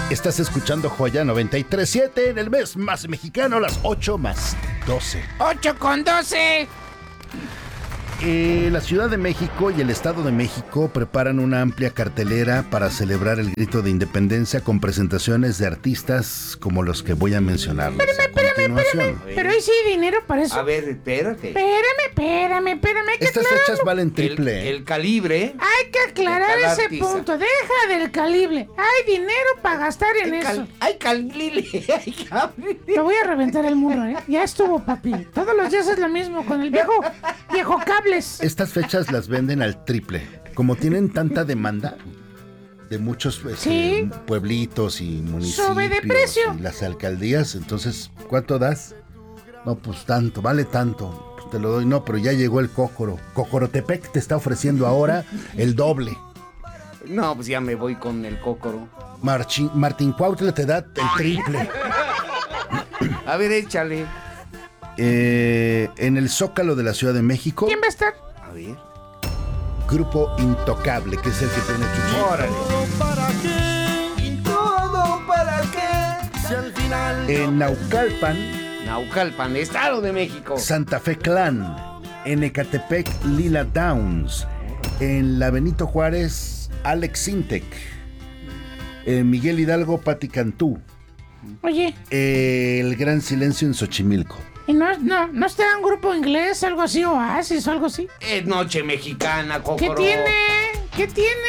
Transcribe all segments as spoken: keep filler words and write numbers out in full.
Estás escuchando Joya noventa y tres punto siete en el mes más mexicano, las ocho más doce. ocho con doce. Eh, la Ciudad de México y el Estado de México preparan una amplia cartelera para celebrar el grito de independencia con presentaciones de artistas como los que voy a mencionarles Espérame, a espérame, continuación. espérame. Pero ahí sí hay dinero para eso. A ver, espérate. Espérame, espérame, espérame. Hay que Estas aclararlo. fechas valen El, triple. el calibre. Hay que aclarar de cada ese artista. punto. Deja del calibre. Hay dinero para gastar en Ay, eso. cal- Ay, calibre. Ay, calibre. Te voy a reventar el muro, ¿eh? Ya estuvo, papi. Todos los días es lo mismo con el viejo, viejo cables. Estas fechas las venden al triple. Como tienen tanta demanda de muchos este, Sí. pueblitos y municipios Sube de precio. y las alcaldías, entonces, ¿cuánto das? No, pues tanto, vale tanto. Pues te lo doy, no, pero ya llegó el Cócoro. Cocorotepec te está ofreciendo ahora el doble. No, pues ya me voy con el cócoro. Marchi- Martín Cuautla te da el triple. A ver, échale. Eh, en el Zócalo de la Ciudad de México, ¿Quién va a estar? A ver. Grupo Intocable, que es el que tiene Chuchito. Órale. ¿Para qué? ¿Y todo para qué? Si al final En Naucalpan, Naucalpan, Estado de México. Santa Fe Clan. En Ecatepec, Lila Downs. En la Benito Juárez, Alex Sintec. En Miguel Hidalgo, Pati Cantú. Oye, Eh, el Gran Silencio en Xochimilco. ¿y no, no, no está un grupo inglés, algo así, Oasis o algo así? Es noche mexicana, ¿Qué cócoro. tiene? ¿Qué tiene?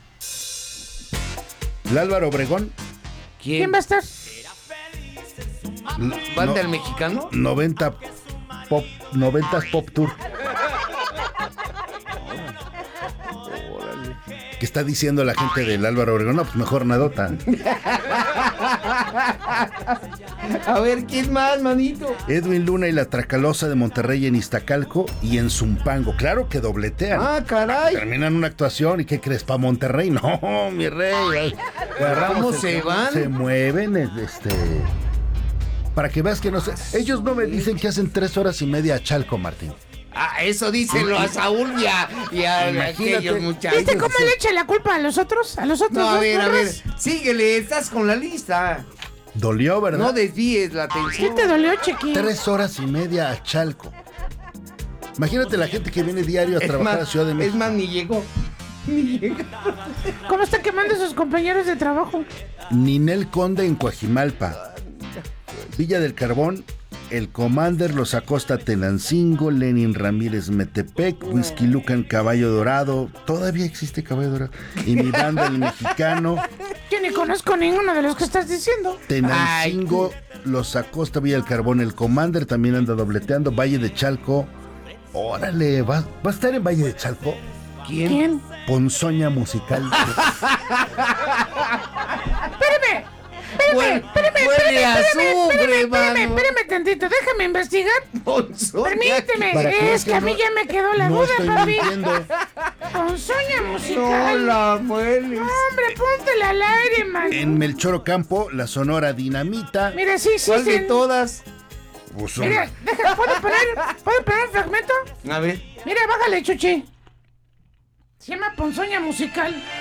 El Álvaro Obregón, ¿Quién? ¿Quién va a estar? ¿Banda no- el mexicano? noventa Pop, noventas Pop Tour. ¿Qué está diciendo la gente del Álvaro Obregón? No, pues mejor nadota. A ver, ¿quién más, manito? Edwin Luna y la Tracalosa de Monterrey en Iztacalco y en Zumpango. Claro que dobletean. Ah, caray. Terminan una actuación y ¿qué crees? ¿Para Monterrey? No, mi rey. Agarramos ¿Cómo el se camión, van? Se mueven, este... Para que veas que no sé... Ellos no me dicen que hacen tres horas y media a Chalco, Martín. Ah, eso díselo a Saúl y a, y a Imagínate. aquellos muchachos. ¿Viste cómo le echa la culpa a los otros? ¿A los otros No, a dos ver, a ver. morros? Síguele, estás con la lista. Dolió, ¿verdad? No desvíes la ¿Qué atención. te dolió, Chiqui? Tres horas y media a Chalco. Imagínate la gente que viene diario a Es trabajar a más, Ciudad de México. es más, ni llegó. Ni llegó. ¿Cómo está quemando a sus compañeros de trabajo? Ninel Conde en Coajimalpa. Villa del Carbón, El Commander, Los Acosta Tenancingo, Lenin Ramírez Metepec, Whisky Lucan Caballo Dorado. Todavía existe Caballo Dorado. Y mi banda El Mexicano, Yo ni conozco ninguno de los que estás diciendo. Tenancingo, Los Acosta, Villa del Carbón, El Commander también anda dobleteando. Valle de Chalco. Órale, ¿va, va a estar en Valle de Chalco? ¿Quién? ¿Quién? Ponzoña Musical. Espérame. Huele, Espérame, huele a azufre, espérame, espérame, mano. espérame tantito, déjame investigar. Ponzoña. Permíteme, Para que es veas que a mí no- ya me quedó la no duda, estoy papi. mintiendo. Ponzoña No musical. la hueles. Hombre, póntela al aire, man. En Melchor Ocampo, la Sonora Dinamita. Mira, sí, sí, ¿Cuál de sí. todas? Pues son- Mira, deja, ¿puedo poner, ¿puedo poner un fragmento? A ver. Mira, bájale, Chuchi. Se llama Ponzoña Musical.